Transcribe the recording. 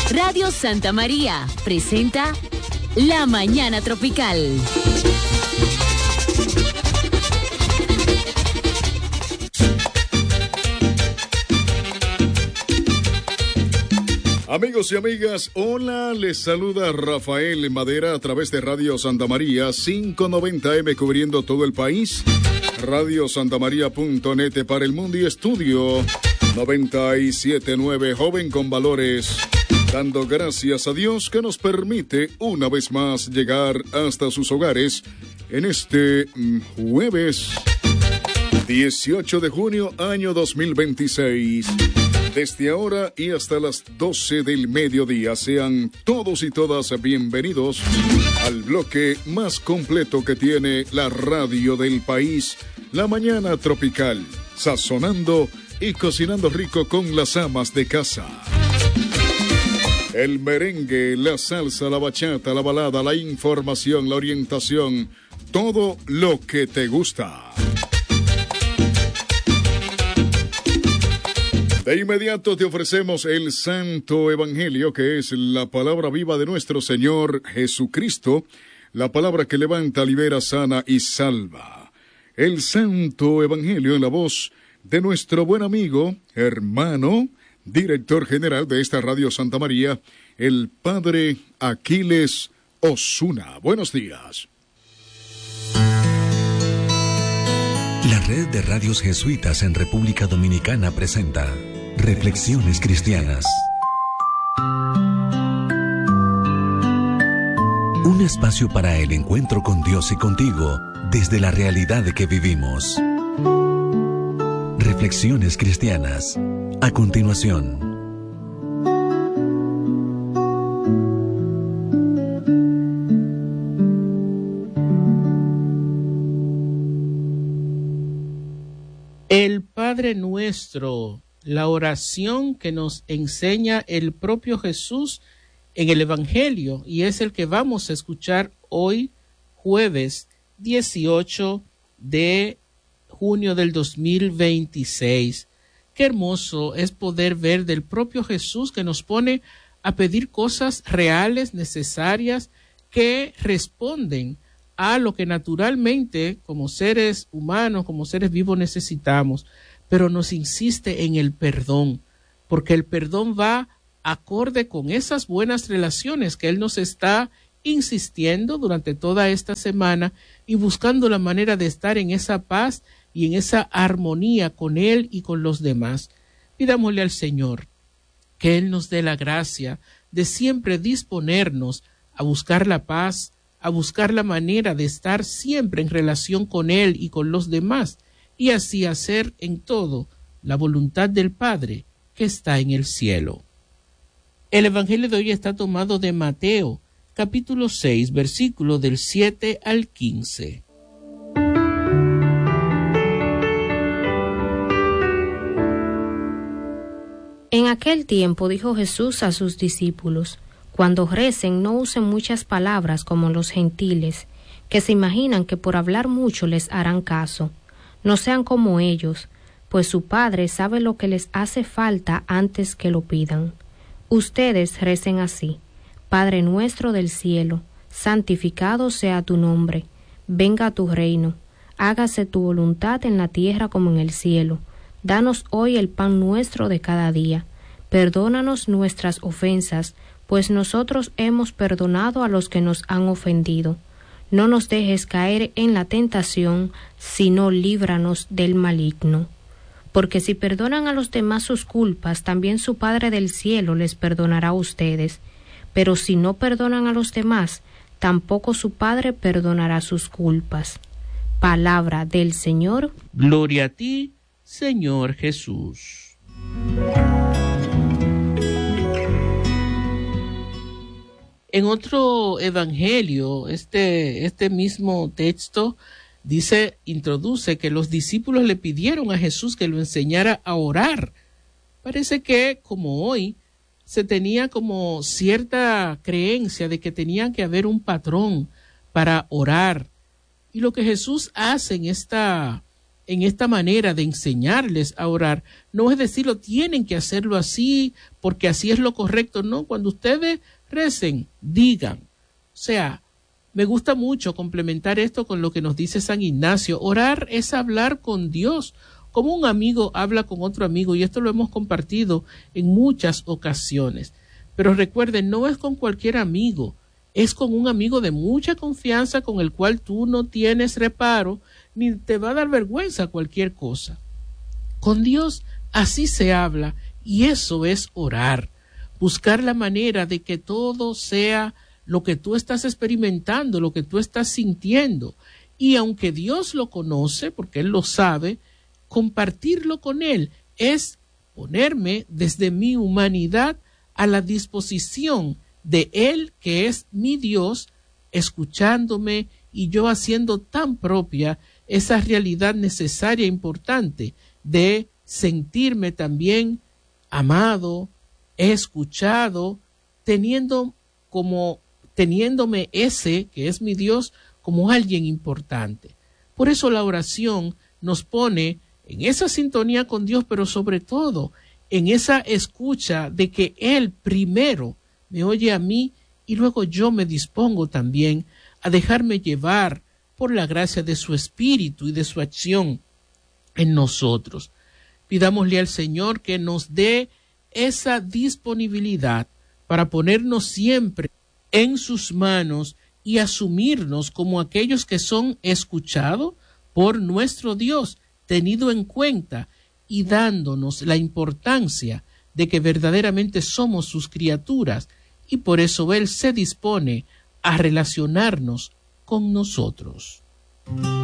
Radio Santa María presenta La Mañana Tropical. Amigos y amigas, hola, les saluda Rafael Madera a través de Radio Santa María 590M cubriendo todo el país, radiosantamaria.net para el mundo y estudio 97.9 Joven con Valores, dando gracias a Dios que nos permite una vez más llegar hasta sus hogares en este jueves 18 de junio año 2026. Desde ahora y hasta las 12 del mediodía, sean todos y todas bienvenidos al bloque más completo que tiene la radio del país, La Mañana Tropical, sazonando y cocinando rico con las amas de casa. El merengue, la salsa, la bachata, la balada, la información, la orientación, todo lo que te gusta. De inmediato te ofrecemos el Santo Evangelio, que es la palabra viva de nuestro Señor Jesucristo, la palabra que levanta, libera, sana y salva. El Santo Evangelio en la voz de nuestro buen amigo, hermano, director general de esta Radio Santa María, el Padre Aquiles Osuna. Buenos días. La red de radios jesuitas en República Dominicana presenta Reflexiones Cristianas. Un espacio para el encuentro con Dios y contigo desde la realidad que vivimos. Reflexiones Cristianas. A continuación. El Padre Nuestro, la oración que nos enseña el propio Jesús en el Evangelio, y es el que vamos a escuchar hoy, jueves 18 de junio del 2026. Qué hermoso es poder ver del propio Jesús que nos pone a pedir cosas reales, necesarias, que responden a lo que naturalmente como seres humanos, como seres vivos necesitamos, pero nos insiste en el perdón, porque el perdón va acorde con esas buenas relaciones que Él nos está insistiendo durante toda esta semana y buscando la manera de estar en esa paz y en esa armonía con Él y con los demás. Pidámosle al Señor que Él nos dé la gracia de siempre disponernos a buscar la paz, a buscar la manera de estar siempre en relación con Él y con los demás, y así hacer en todo la voluntad del Padre que está en el cielo. El Evangelio de hoy está tomado de Mateo, capítulo 6, versículo del 7 al 15. En aquel tiempo dijo Jesús a sus discípulos: cuando recen, no usen muchas palabras como los gentiles, que se imaginan que por hablar mucho les harán caso. No sean como ellos, pues su Padre sabe lo que les hace falta antes que lo pidan. Ustedes recen así: Padre nuestro del cielo, santificado sea tu nombre. Venga tu reino. Hágase tu voluntad en la tierra como en el cielo. Danos hoy el pan nuestro de cada día. Perdónanos nuestras ofensas, pues nosotros hemos perdonado a los que nos han ofendido. No nos dejes caer en la tentación, sino líbranos del maligno. Porque si perdonan a los demás sus culpas, también su Padre del cielo les perdonará a ustedes. Pero si no perdonan a los demás, tampoco su Padre perdonará sus culpas. Palabra del Señor. Gloria a ti, Señor Jesús. En otro evangelio, este mismo texto introduce que los discípulos le pidieron a Jesús que lo enseñara a orar. Parece que, como hoy, se tenía como cierta creencia de que tenía que haber un patrón para orar. Y lo que Jesús hace en esta en esta manera de enseñarles a orar, no es decirlo, tienen que hacerlo así, porque así es lo correcto. No, cuando ustedes recen, digan. O sea, me gusta mucho complementar esto con lo que nos dice San Ignacio. Orar es hablar con Dios, como un amigo habla con otro amigo, y esto lo hemos compartido en muchas ocasiones. Pero recuerden, no es con cualquier amigo, es con un amigo de mucha confianza con el cual tú no tienes reparo, ni te va a dar vergüenza cualquier cosa. Con Dios así se habla, y eso es orar. Buscar la manera de que todo sea lo que tú estás experimentando, lo que tú estás sintiendo. Y aunque Dios lo conoce, porque Él lo sabe, compartirlo con Él es ponerme desde mi humanidad a la disposición de Él, que es mi Dios, escuchándome y yo haciendo tan propia esa realidad necesaria e importante de sentirme también amado, escuchado, teniéndome ese, que es mi Dios, como alguien importante. Por eso la oración nos pone en esa sintonía con Dios, pero sobre todo en esa escucha de que Él primero me oye a mí y luego yo me dispongo también a dejarme llevar por la gracia de su Espíritu y de su acción en nosotros. Pidámosle al Señor que nos dé esa disponibilidad para ponernos siempre en sus manos y asumirnos como aquellos que son escuchados por nuestro Dios, tenido en cuenta y dándonos la importancia de que verdaderamente somos sus criaturas, y por eso Él se dispone a relacionarnos con nosotros.